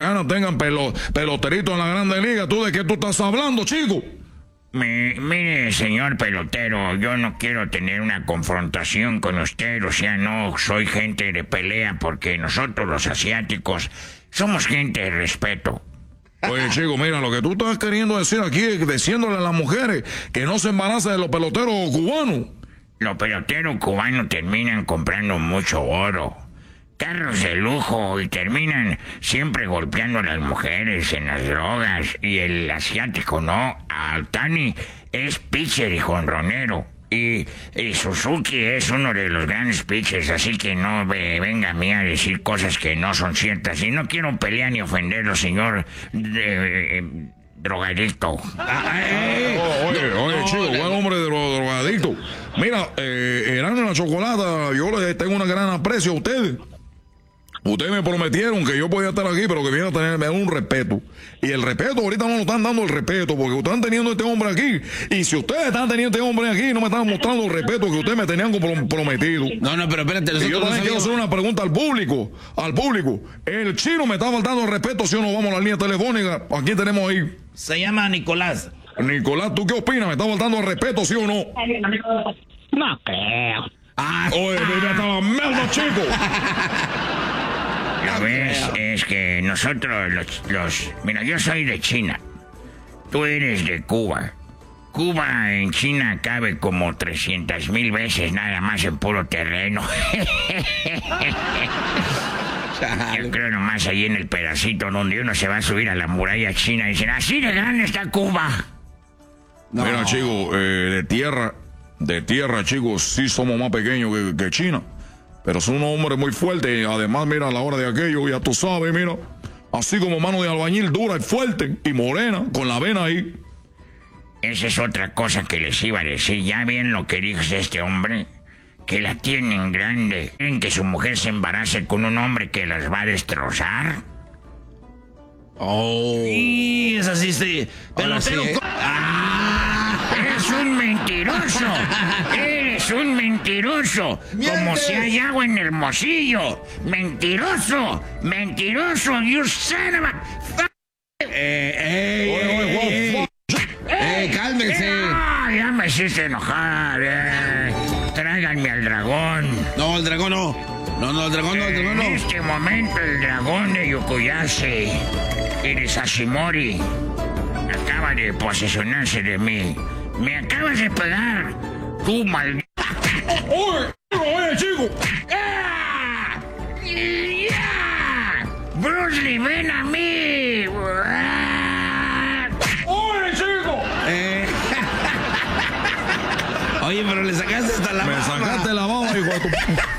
dominicanas tengan peloteritos en la Grande Liga. ¿Tú de qué tú estás hablando, chico? Mire, señor pelotero, yo no quiero tener una confrontación con usted, o sea, no soy gente de pelea, porque nosotros los asiáticos somos gente de respeto. Oye, chico, mira, lo que tú estás queriendo decir aquí es diciéndole a las mujeres que no se embaracen de los peloteros cubanos. Los peloteros cubanos terminan comprando mucho oro, carros de lujo, y terminan siempre golpeando a las mujeres en las drogas. Y el asiático no, Altani es pitcher y jonronero. Y Suzuki es uno de los grandes pitchers, así que no venga a mí a decir cosas que no son ciertas. Y no quiero pelear ni ofenderlo, señor drogadicto. Oye, chico, buen hombre de drogadicto. Mira, Erasmo y la Chocolata, yo les tengo un gran aprecio a ustedes. Ustedes me prometieron que yo podía estar aquí, pero que vienen a tenerme un respeto. Y el respeto, ahorita no nos están dando el respeto, porque ustedes están teniendo este hombre aquí. Y si ustedes están teniendo este hombre aquí, no me están mostrando el respeto que ustedes me tenían prometido. No, pero espérate. Y yo también quiero hacer una pregunta al público. ¿El chino me está faltando el respeto si o no? Vamos a la línea telefónica. ¿A quién tenemos ahí? Se llama Nicolás. Nicolás, ¿tú qué opinas? ¿Me está faltando el respeto, sí o no? No creo. Oye, mira, está la mierda, chico. La vez es que nosotros Mira, yo soy de China. Tú eres de Cuba. Cuba en China cabe como 300,000 veces nada más en puro terreno. Yo creo nomás ahí en el pedacito donde uno se va a subir a la muralla china y dicen, así de grande está Cuba. No. Mira, chico, de tierra, chicos, sí somos más pequeños que China. Pero son unos hombres muy fuertes. Además, mira, a la hora de aquello, ya tú sabes, mira. Así como mano de albañil, dura y fuerte y morena, con la vena ahí. Esa es otra cosa que les iba a decir. Ya ven lo que dijo este hombre, que la tienen grande. ¿Quieren que su mujer se embarace con un hombre que las va a destrozar? Sí, es así, sí. Pelotero. Sí, ¡eres un mentiroso! ¡Eres un mentiroso! ¡Miente! Como si hay agua en Hermosillo. ¡Mentiroso! ¡Mentiroso! ¡You son of a... Cálmense. Ya me hiciste enojar. Tráiganme al dragón. No, el dragón no. No, el dragón no. En este momento el dragón de Yokoyase y de Sashimori acaba de posesionarse de mí. Me acabas de pegar, tú maldito. ¡Oye, chico! ¡Ya! ¡Bruce Lee, ven a mí! ¡Oye, chico! Oye, pero le sacaste hasta la baba. Me sacaste la baba, hijo de tu...